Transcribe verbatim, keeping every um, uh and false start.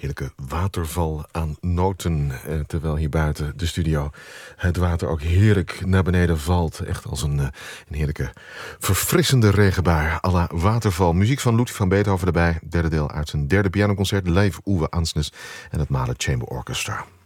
heerlijke waterval aan noten. Eh, terwijl hier buiten de studio het water ook heerlijk naar beneden valt. Echt als een, uh, een heerlijke verfrissende regenbui à la waterval. Muziek van Ludwig van Beethoven erbij. Derde deel uit zijn derde pianoconcert. Leif Uwe Ansnes en het Mahler Chamber Orchestra.